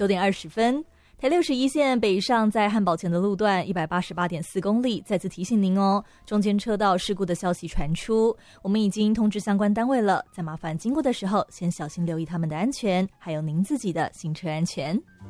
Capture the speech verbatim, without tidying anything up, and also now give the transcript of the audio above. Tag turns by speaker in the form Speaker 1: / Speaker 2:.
Speaker 1: 九点二十分，台六十一线北上在汉宝前的路段一百八十八点四公里，再次提醒您哦，中间车道事故的消息传出，我们已经通知相关单位了，再麻烦经过的时候先小心留意他们的安全，还有您自己的行车安全。